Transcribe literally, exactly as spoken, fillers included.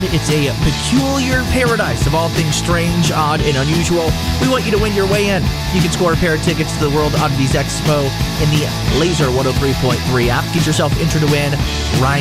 It's a peculiar paradise of all things strange, odd, and unusual. We want you to win your way in. You can score a pair of tickets to the World Oddities Expo in the Laser one oh three point three app. Get yourself entered to win right